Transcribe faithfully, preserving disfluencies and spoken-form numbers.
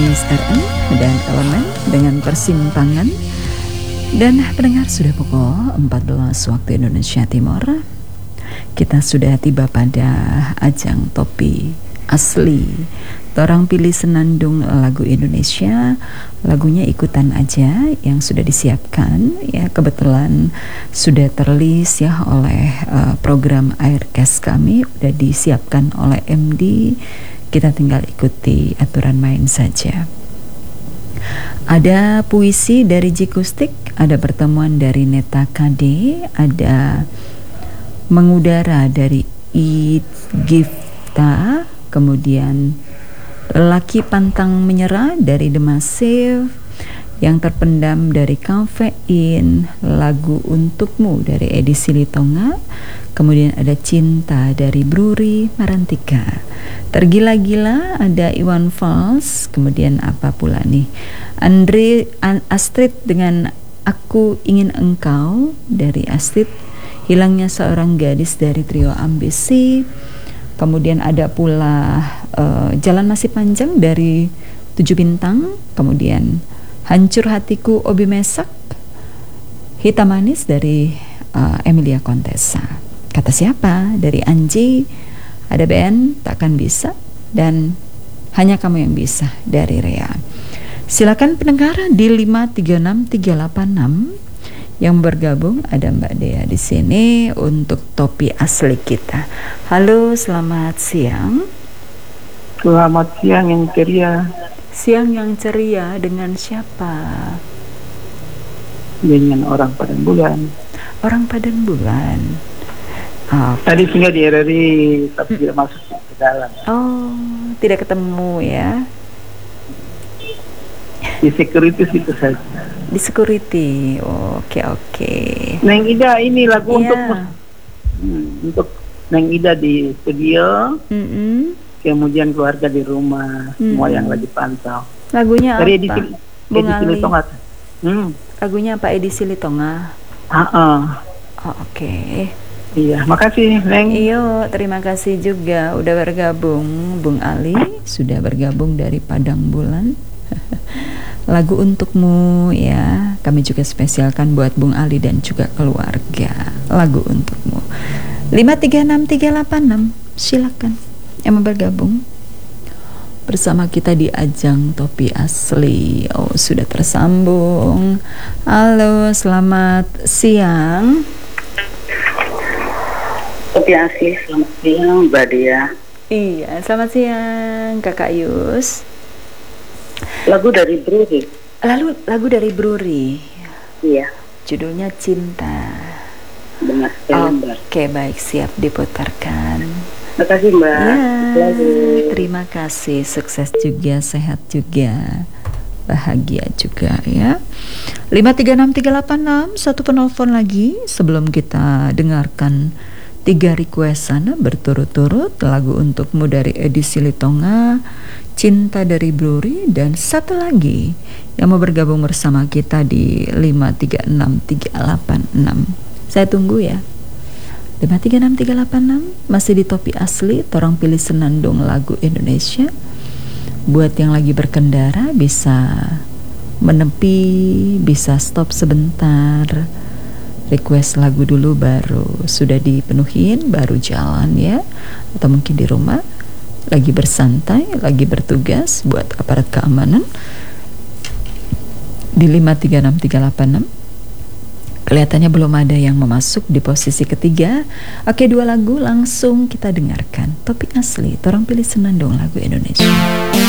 Anies R N dan Elemen dengan Persimpangan. Dan pendengar, sudah pukul empat belas waktu Indonesia Timur. Kita sudah tiba pada ajang topi asli. Torang pilih senandung lagu Indonesia. Lagunya ikutan aja yang sudah disiapkan ya, kebetulan sudah terlist ya oleh uh, program Aircast kami, udah disiapkan oleh M D. Kita tinggal ikuti aturan main saja. Ada puisi dari Jikustik, ada pertemuan dari Neta K D, ada Mengudara dari Idgifta, kemudian Lelaki Pantang Menyerah dari The Massive, Yang Terpendam dari Kafein, Lagu Untukmu dari Edi Silitonga, kemudian ada Cinta dari Bruri Marantika, Tergila-gila ada Iwan Fals, kemudian apa pula nih, Andre Astrid dengan Aku Ingin Engkau dari Astrid, Hilangnya Seorang Gadis dari Trio Ambisi, kemudian ada pula uh, Jalan Masih Panjang dari Tujuh Bintang, kemudian Hancur Hatiku Obi Mesak, Hitam Manis dari uh, Emilia Contessa, Kata Siapa dari Anji, ada band Takkan Bisa, dan Hanya Kamu Yang Bisa dari Rea. Silakan pendengar di lima tiga enam tiga delapan enam yang bergabung. Ada Mbak Dea di sini untuk topi asli kita. Halo, selamat siang. Selamat siang yang ceria. Siang yang ceria dengan siapa? Dengan Orang Padang Bulan. Orang Padang Bulan. Oh. Tadi singgah di R R I tapi hmm. tidak masuk ke dalam. Oh, tidak ketemu ya? Di security situ saja. Di security, oke oke. Neng Ida ini lagu yeah. untuk hmm, untuk Neng Ida di studio, mm-hmm. kemudian keluarga di rumah, mm. semua yang lagi pantau. Lagunya dari apa? Edi, Edi Silitonga. Hmm. Lagunya apa? Edi Silitonga. Ah, uh-uh. Oh, oke. Okay. Iya, makasih Neng. Iyo, terima kasih juga udah bergabung. Bung Ali sudah bergabung dari Padang Bulan. Lagu Untukmu ya, kami juga spesialkan buat Bung Ali dan juga keluarga. Lagu Untukmu. lima tiga enam tiga delapan enam, silakan yang mau bergabung bersama kita di ajang topi asli. Oh, sudah tersambung. Halo, selamat siang. Topi asli, selamat siang Mbak Dea. Iya, selamat siang Kakak Yus. Lagu dari Bruri. Lalu lagu dari Bruri. Iya. Judulnya Cinta. Benar sekali, Mbak. Oke, baik, siap diputarkan. Terima kasih Mbak. Ya, terima kasih, sukses juga, sehat juga, bahagia juga ya. lima tiga enam tiga delapan enam, satu penelpon lagi sebelum kita dengarkan tiga requestan berturut-turut. Lagu Untukmu dari Edi Silitonga, Cinta dari Bruri, dan satu lagi yang mau bergabung bersama kita di lima tiga enam tiga delapan enam. Saya tunggu ya. lima tiga enam tiga delapan enam masih di topi asli. Torang pilih senandung lagu Indonesia. Buat yang lagi berkendara bisa menepi, bisa stop sebentar, request lagu dulu baru sudah dipenuhin baru jalan ya. Atau mungkin di rumah lagi bersantai, lagi bertugas buat aparat keamanan di lima tiga enam tiga delapan enam. Kelihatannya belum ada yang memasuk di posisi ketiga. Oke, dua lagu langsung kita dengarkan. Topi asli, torang pilih senandung lagu Indonesia.